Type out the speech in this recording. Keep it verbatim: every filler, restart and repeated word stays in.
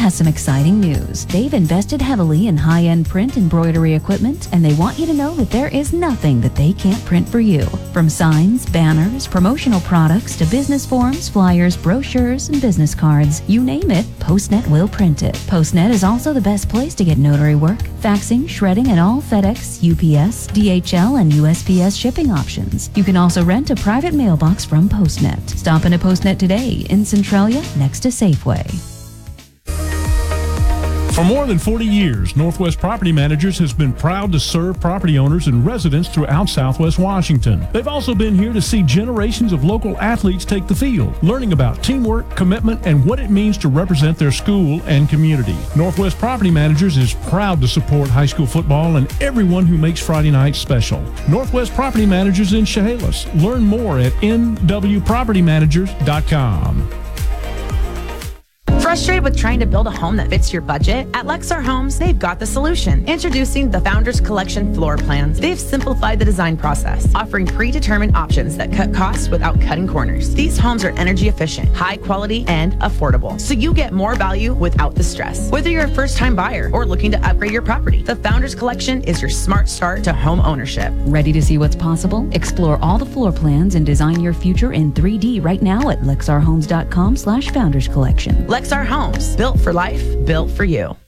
has some exciting news. They've invested heavily in high-end print embroidery equipment, and they want you to know that there is nothing that they can't print for you. From signs, banners, promotional products, to business forms, flyers, brochures, and business cards, you name it, PostNet will print it. PostNet is also the best place to get notary work, faxing, shredding, and all FedEx, U P S, D H L, and U S P S shipping options. You can also rent a private mailbox from PostNet. Stop into PostNet today in Centralia, next to Safeway. For more than forty years, Northwest Property Managers has been proud to serve property owners and residents throughout Southwest Washington. They've also been here to see generations of local athletes take the field, learning about teamwork, commitment, and what it means to represent their school and community. Northwest Property Managers is proud to support high school football and everyone who makes Friday nights special. Northwest Property Managers in Chehalis. Learn more at N W property managers dot com. Frustrated with trying to build a home that fits your budget? At Lexar Homes, they've got the solution. Introducing the Founders Collection floor plans. They've simplified the design process, offering predetermined options that cut costs without cutting corners. These homes are energy efficient, high quality, and affordable, so you get more value without the stress. Whether you're a first-time buyer or looking to upgrade your property, the Founders Collection is your smart start to home ownership. Ready to see what's possible? Explore all the floor plans and design your future in three D right now at lexar homes dot com slash founders collection. Lexar Homes, built for life, built for you.